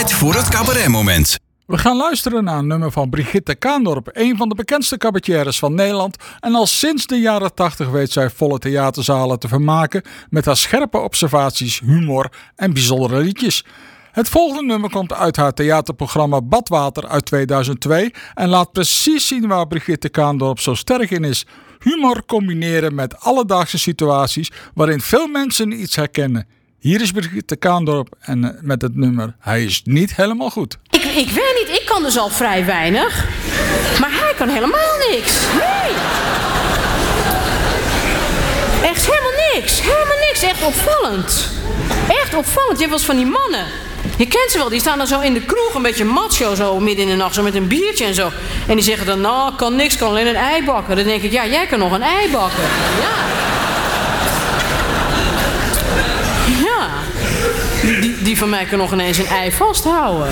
Voor het cabaretmoment. We gaan luisteren naar een nummer van Brigitte Kaandorp, een van de bekendste cabaretières van Nederland. En al sinds de jaren 80 weet zij volle theaterzalen te vermaken met haar scherpe observaties, humor en bijzondere liedjes. Het volgende nummer komt uit haar theaterprogramma Badwater uit 2002 en laat precies zien waar Brigitte Kaandorp zo sterk in is. Humor combineren met alledaagse situaties waarin veel mensen iets herkennen. Hier is Brigitte Kaandorp en met het nummer Hij is niet helemaal goed. Ik weet niet, ik kan dus al vrij weinig. Maar hij kan helemaal niks. Nee. Echt helemaal niks. Helemaal niks. Echt opvallend. Echt opvallend. Je hebt wel eens van die mannen. Je kent ze wel, die staan dan zo in de kroeg, een beetje macho zo midden in de nacht, zo met een biertje en zo. En die zeggen dan, nou, kan niks, kan alleen een ei bakken. Dan denk ik, ja, jij kan nog een ei bakken. Ja. Ja. Die van mij kan nog ineens een ei vasthouden.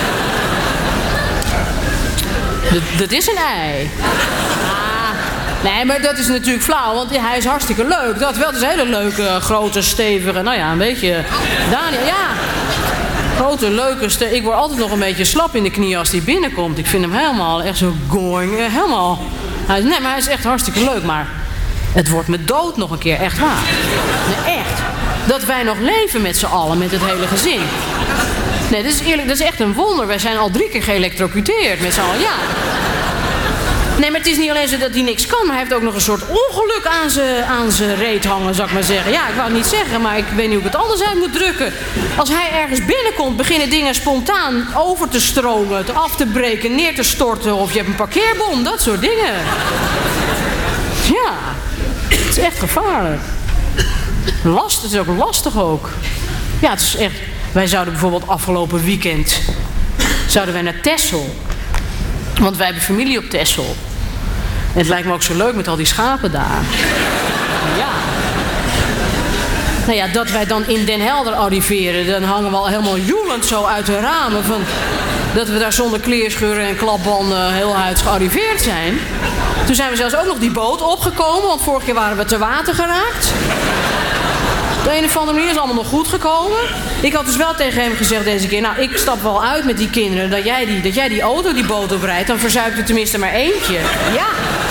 Dat is een ei. Nee, maar dat is natuurlijk flauw, want hij is hartstikke leuk. Dat wel, het is een hele leuke, grote, stevige, nou ja, een beetje... Daniel, ja. Grote, leuke, ik word altijd nog een beetje slap in de knie als hij binnenkomt. Ik vind hem helemaal echt zo going, helemaal... Nee, maar hij is echt hartstikke leuk, maar... Het wordt me dood nog een keer, echt waar. Nee, echt. Dat wij nog leven met z'n allen, met het hele gezin. Nee, dat is eerlijk, dat is echt een wonder. Wij zijn al 3 keer geëlektrocuteerd met z'n allen, ja. Nee, maar het is niet alleen zo dat hij niks kan, maar hij heeft ook nog een soort ongeluk aan zijn reet hangen, zou ik maar zeggen. Ja, ik wou het niet zeggen, maar ik weet niet hoe ik het anders uit moet drukken. Als hij ergens binnenkomt, beginnen dingen spontaan over te stromen, af te breken, neer te storten, of je hebt een parkeerbom, dat soort dingen. Ja, het is echt gevaarlijk. Het is ook lastig ook. Ja, het is echt... Wij zouden bijvoorbeeld afgelopen weekend... zouden wij naar Texel. Want wij hebben familie op Texel. En het lijkt me ook zo leuk met al die schapen daar. Ja. Nou ja, dat wij dan in Den Helder arriveren... dan hangen we al helemaal joelend zo uit de ramen... van dat we daar zonder kleerscheuren en klapbanden heel huids gearriveerd zijn. Toen zijn we zelfs ook nog die boot opgekomen... want vorige keer waren we te water geraakt... Op de een of andere manier is het allemaal nog goed gekomen. Ik had dus wel tegen hem gezegd deze keer... nou, ik stap wel uit met die kinderen... dat jij die auto die boot oprijdt... dan verzuipt er tenminste maar eentje. Ja.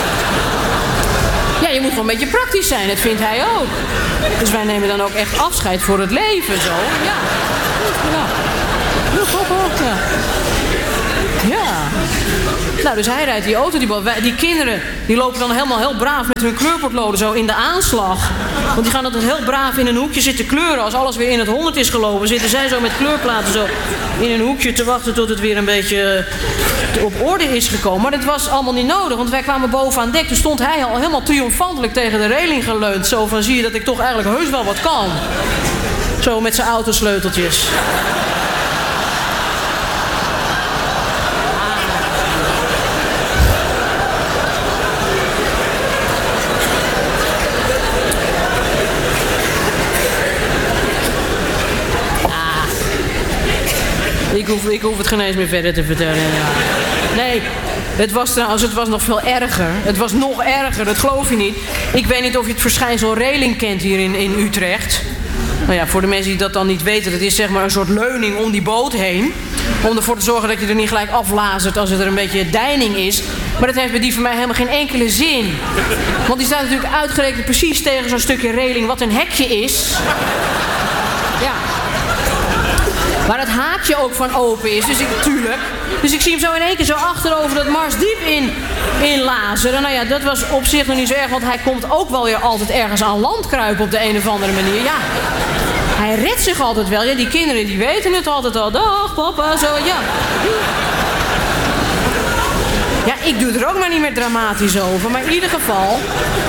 Ja, je moet gewoon een beetje praktisch zijn. Dat vindt hij ook. Dus wij nemen dan ook echt afscheid voor het leven, zo. Ja. Ja. Ja. Ja. Nou, dus hij rijdt die auto, die kinderen, die lopen dan helemaal heel braaf met hun kleurpotloden zo in de aanslag. Want die gaan altijd heel braaf in een hoekje zitten kleuren. Als alles weer in het 100 is gelopen, zitten zij zo met kleurplaten zo in een hoekje te wachten tot het weer een beetje op orde is gekomen. Maar dat was allemaal niet nodig, want wij kwamen boven aan dek. Toen stond hij al helemaal triomfantelijk tegen de reling geleund. Zo van, zie je dat ik toch eigenlijk heus wel wat kan. Zo met zijn autosleuteltjes. Ik hoef het geen eens meer verder te vertellen. Ja. Nee, het was nog veel erger. Het was nog erger, dat geloof je niet. Ik weet niet of je het verschijnsel reling kent hier in Utrecht. Nou ja, voor de mensen die dat dan niet weten... dat is zeg maar een soort leuning om die boot heen. Om ervoor te zorgen dat je er niet gelijk aflazert als er een beetje deining is. Maar dat heeft bij die van mij helemaal geen enkele zin. Want die staat natuurlijk uitgerekend precies tegen zo'n stukje reling... wat een hekje is. Ja. Waar het haakje ook van open is. Dus ik zie hem zo in één keer zo achterover dat Marsdiep in lazeren. Nou ja, dat was op zich nog niet zo erg. Want hij komt ook wel weer altijd ergens aan land kruipen op de een of andere manier. Ja, hij redt zich altijd wel. Ja, die kinderen die weten het altijd al. Dag papa, zo, ja. Ja, ik doe er ook maar niet meer dramatisch over. Maar in ieder geval...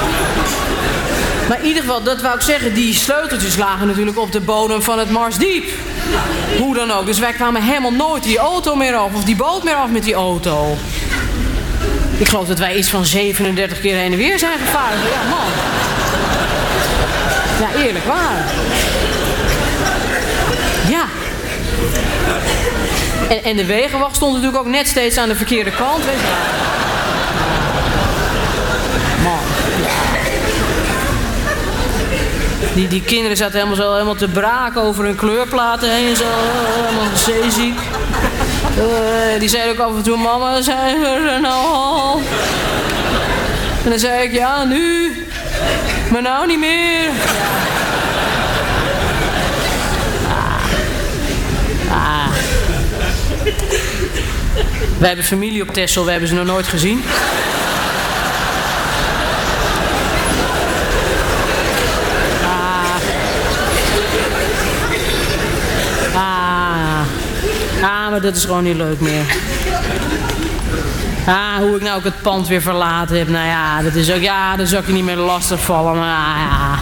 dat wou ik zeggen, die sleuteltjes lagen natuurlijk op de bodem van het Marsdiep. Hoe dan ook. Dus wij kwamen helemaal nooit die auto meer af, of die boot meer af met die auto. Ik geloof dat wij iets van 37 keer heen en weer zijn gevaren. Ja, man. Ja, eerlijk waar. Ja. En de wegenwacht stond natuurlijk ook net steeds aan de verkeerde kant. Weet je. Man. Ja. Die kinderen zaten helemaal te braken over hun kleurplaten heen en zo. Helemaal zeeziek. Die zeiden ook af en toe, mama, zijn we er nou al? En dan zei ik, ja, nu. Maar nou niet meer. Wij hebben familie op Texel, we hebben ze nog nooit gezien. Maar dat is gewoon niet leuk meer. Hoe ik nou ook het pand weer verlaten heb. Nou ja, dat is ook... Ja, dan zou ik je niet meer lastig vallen. Maar ja.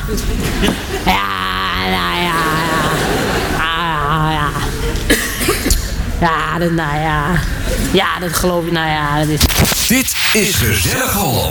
Ja, dat geloof ik. Nou ja, dat is... Dit is Gezellig Holland.